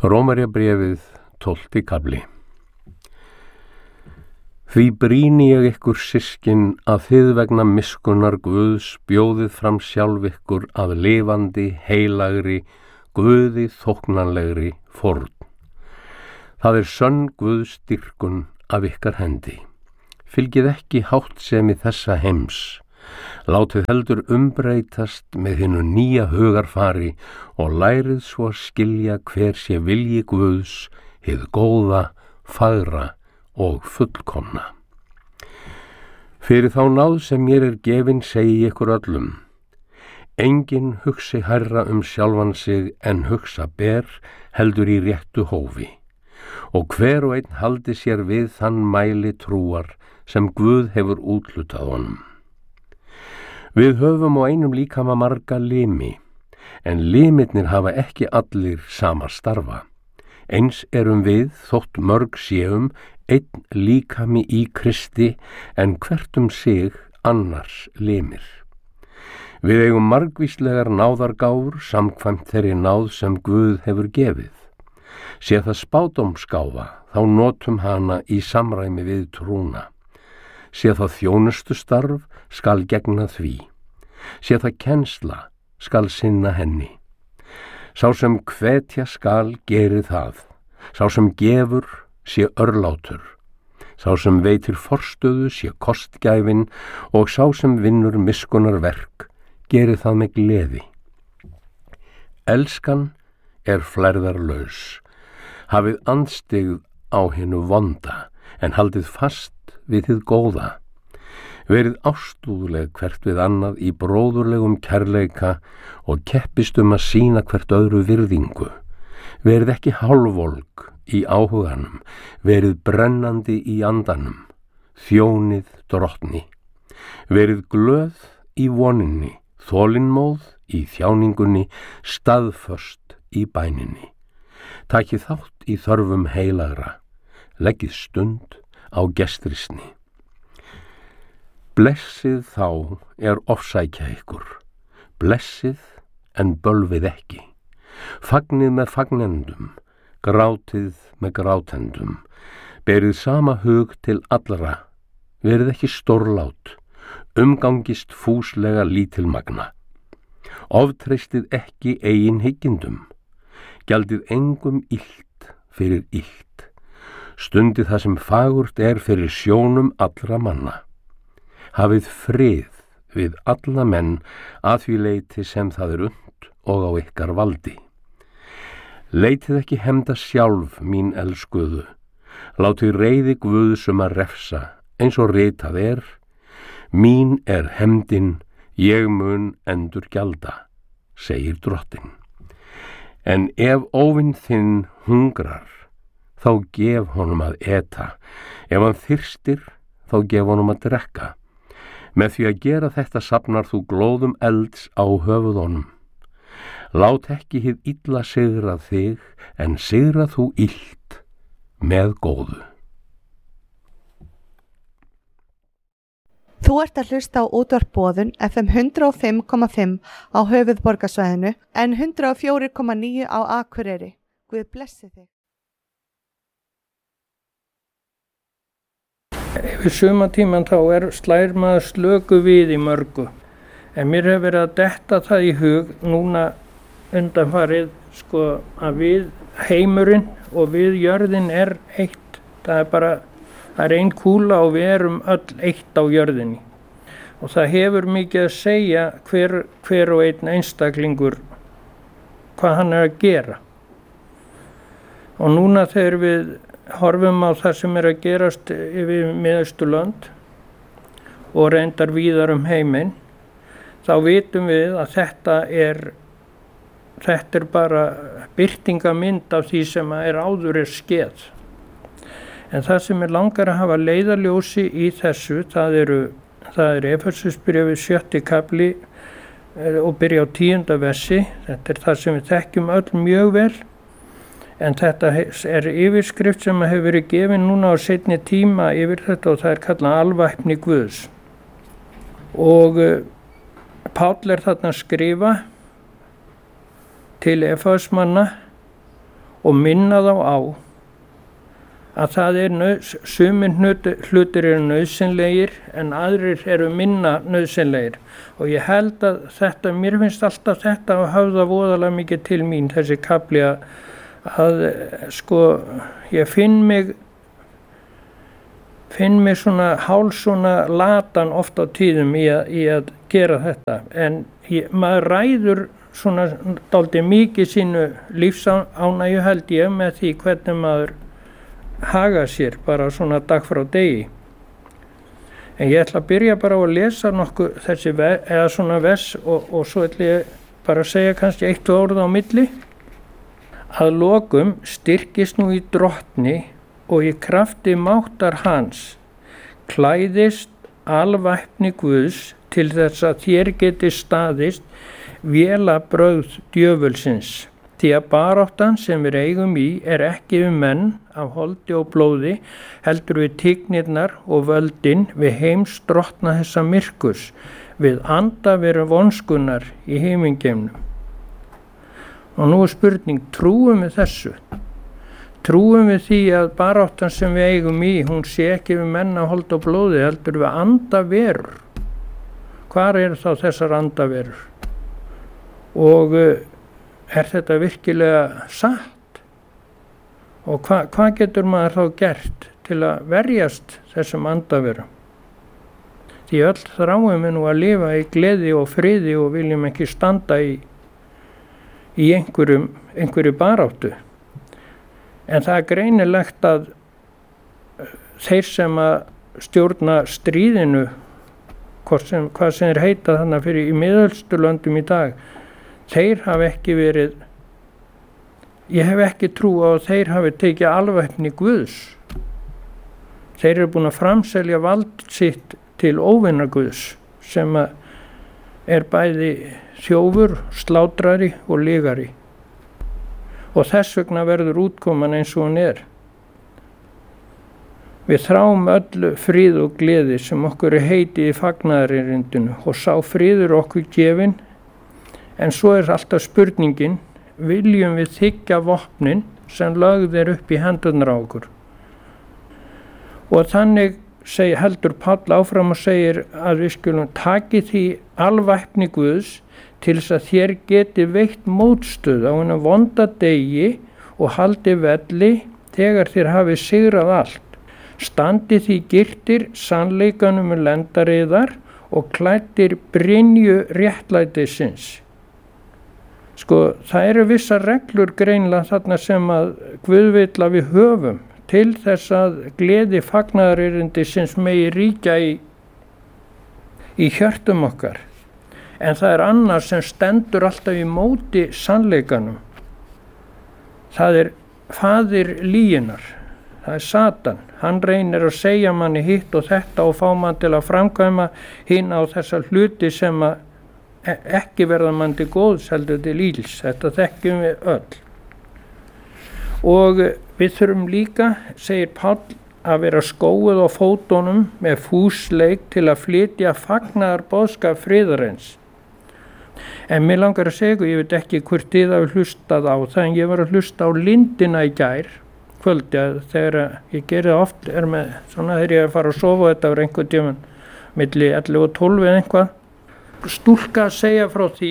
Rómverjabréfið 12. kafli. Því brýni ég ykkur systkin að þið vegna miskunnar Guðs bjóðið fram sjálf ykkur að lifandi, heilagri, Guði þóknanlegri fórn. Það sönn Guðs dýrkun af ykkar hendi. Fylgið ekki háttsemi þessa heims. Látið heldur umbreytast með hinu nýja hugarfari og lærið svo að skilja hver sé vilji Guðs, hið góða, fagra og fullkomna. Fyrir þá náð sem mér gefin segi ykkur öllum. Enginn hugsi hærra sjálfan sig en hugsa ber heldur í réttu hófi. Og hver og einn haldi sér við þann mæli trúar sem Guð hefur úthlutað honum. Við höfum á einum líkama marga limi, en limirnir hafa ekki allir sama starfa. Eins við þótt mörg séum einn líkami í Kristi, en hvert sig annars limir. Við eigum margvíslegar náðargáfur samkvæmt þeirri náð sem Guð hefur gefið. Sé það spádómsgáfa, þá notum hana í samræmi við trúna. Sé það þjónustustarf, skal gegna því. Sé það kennsla, skal sinna henni. Sá sem hvetja skal geri það. Sá sem gefur sé örlátur. Sá sem veitir forstöðu sé kostgæfin og sá sem vinnur miskunnar verk geri það með gleði. Elskan flærðarlaus. Hafið andstyggð á hinu vonda, en haldið fast við hið góða. Verið ástúðleg hvert við annað í bróðurlegum kærleika og keppist að sýna hvert öðru virðingu. Verið ekki hálfvolg í áhuganum, verið brennandi í andanum, þjónið drottni. Verið glöð í voninni, þolinmóð í þjáningunni, staðföst í bæninni. Takið þátt í þörfum heilagra, leggið stund á gestrisni. Blessið þá ofsækja ykkur, blessið en bölvið ekki. Fagnið með fagnendum, grátið með grátendum, berið sama hug til allra, verið ekki stórlát, umgangist fúslega lítilmagna. Oftreystið ekki eigin hyggindum, gjaldið engum illt fyrir illt. Stundið það sem fagurt fyrir sjónum allra manna. Hafið frið við alla menn að því leyti sem það unnt og á ykkar valdi. Leitið ekki hefnda sjálf, mín elskuðu. Látið reiði Guðs að refsa, eins og ritað mín hefndin, ég mun endurgjalda, segir drottinn. En ef óvinn þinn hungrar, þá gef honum að eta. Ef hann þyrstir, þá gef honum að drekka. Með því að gera þetta safnar þú glóðum elds á höfuðunum. Lát ekki hið illa sigra þig, en sigra þú illt með góðu. Þú ert að hlusta á útvarp Boðun FM 105,5 á höfuðborgarsvæðinu en 104,9 á Akureyri. Guð blessi þig. Yfir sumatíman þá slær maður slöku við í mörgu. En mér hefur verið að detta það í hug núna undanfarið að við heimurinn og við jörðin eitt. Það er ein kúla og við erum öll eitt á jörðinni. Og það hefur mikið að segja hver og einn einstaklingur hvað hann að gera. Og núna þegar við horfum á það sem að gerast yfir Miðausturlönd og reyndar víðar heiminn, þá vitum við að þetta er bara birtingamynd af því sem áður skeð. En það sem langar að hafa leiðarljósi í þessu, það er Efesusbréfið 7. kafli og byrja á 10. versi. Þetta er það sem við þekkjum öll mjög vel. En þetta yfirskrift sem hefur verið gefin núna á seinni tíma yfir þetta og það kallað alvæpni Guðs. Og Páll þarna að skrifa til Efesmanna og minna þá á að það sumir hlutir eru nauðsynlegir en aðrir eru minna nauðsynlegir og ég held að þetta, mér finnst alltaf þetta að höfða voðalega mikið til mín þessi kafli að sko ég finn mig svona svona latan oft á tíðum í að gera þetta en maður ræður svona dálítið mikið sínu lífsánægju held ég með því hvernig maður haga sér bara svona dag frá degi. En ég ætla að byrja bara á að lesa nokkuð þessi eða svona vers og svo ætla ég bara að segja kannski 1 orð á milli. Að lokum styrkist nú í Drottni og í krafti máttar hans, klæðist alvæpni Guðs til þess að þér geti staðist vélabrögð djöfulsins. Því að baráttan sem við eigum í ekki menn af holdi og blóði, heldur við tignirnar og völdin við heimsdrottna þessa myrkurs, við andaveru vonskunnar í heimingeimnum. Og nú spurning, trúum við þessu? Trúum við því að baráttan sem við eigum í, hún sé ekki við menn af holdi og blóði, heldur við andaverur? Hvar eru þá þessar andaverur? Og þetta virkilega satt? Og hvað getur maður þá gert til að verjast þessum andaverum? Því öll þráum við nú að lifa í gleði og friði og viljum ekki standa í einhverju baráttu. En það greinilegt að þeir sem að stjórna stríðinu, hvað sem heita þannig fyrir í Miðausturlöndum í dag, þeir hafa ekki verið, ég hef ekki trú á að þeir hafi tekið alvæpni Guðs. Þeir eru búin að framselja vald sitt til óvinna Guðs sem er bæði þjófur, slátrari og lygari. Og þess vegna verður útkoman eins og hún er. Við þráum öllu frið og gleði sem okkur er heitið í fagnaðarerindinu og sá friður okkur gefinn. En svo er alltaf spurningin, viljum við þiggja vopnin sem lögð upp í hendurnar á okkur? Og þannig heldur Páll áfram og segir að við skulum taki því alvæpni Guðs til þess að þér geti veitt mótstöð á hinum vonda degi og haldi velli þegar þér hafi sigrað allt. Standi því girtir sannleikanum lendariðar og klæddir brynju réttlætisins. Sko, það eru vissar reglur greinilega þarna sem að Guð vill að við höfum til þess að gleði fagnaðarerindisins megi ríkja í hjörtum okkar. En það er annað sem stendur alltaf í móti sannleikanum. Það er faðir lyginnar, það er Satan. Hann reynir að segja manni hitt og þetta og fá mann til að framkvæma hinn á þessa hluti sem að ekki verða mann til góðs heldur til íls. Þetta þekkjum við öll. Og við þurfum líka, segir Páll, að vera skóuð á fótunum með fúsleik til að flytja fagnaðarboðskap friðarins. En mér langar að segja, ég veit ekki hvort þið hafi hlustað á það, en ég var að hlusta á Lindina í gær kvöldi, þegar ég gerði oft, svona þegar ég að fara að sofa, þetta var einhvern tímann milli 11 og 12 eða einhvað. Stúlka að segja frá því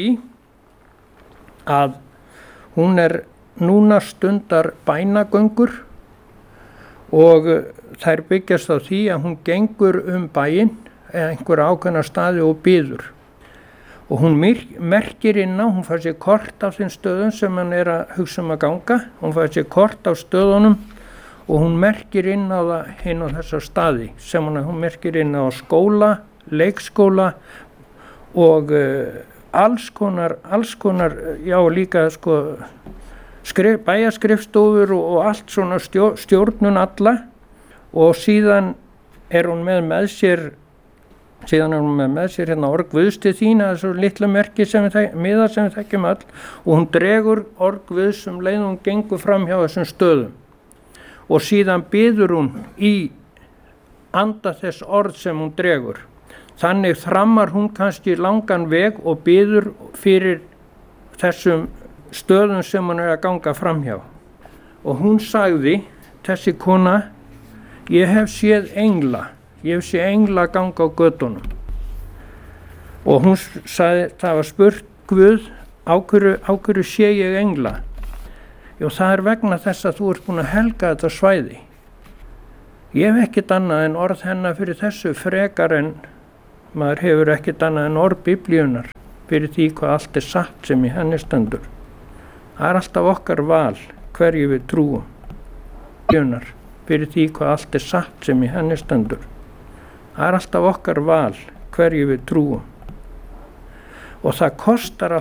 að hún núna stundar bænagöngur og þær byggjast á því að hún gengur bæinn eða einhver ákveðna staði og biður. Og hún merkir inn á, hún fær sér kort af þeim stöðum sem hann er að hugsa að ganga, hún fær sér kort af stöðunum og hún merkir inn á það inn á þessa staði sem hún merkir inn á skóla, leikskóla og alls konar, já líka sko bæjarskrifstofur og allt svona stjórnun alla og síðan er hún með sér hérna orð Guðs til þín, það er svo litla merki miðar sem við þekkjum öll og hún dregur orð Guðs leið hún gengur fram hjá þessum stöðum og síðan biður hún í anda þess orð sem hún dregur. Þannig þrammar hún kannski langan veg og biður fyrir þessum stöðum sem hún er að ganga fram hjá. og hún sagði, þessi kona, ég hef séð engla, ég hef séð engla ganga á götunum. Og hún sagði, það var spurt Guð, á hverju sé ég engla? Jú, það er vegna þess að þú ert búin að helga þetta svæði. Ég hef ekkert annað en orð hennar fyrir þessu frekar en maður hefur ekkert annað en orð Biblíunnar fyrir því hvað allt er satt sem í henni stendur. Það er alltaf okkar val hverju við trúum. Biblíunnar fyrir því hvað allt er satt sem í henni stendur. Það er alltaf okkar val hverju við trúum. Og það kostar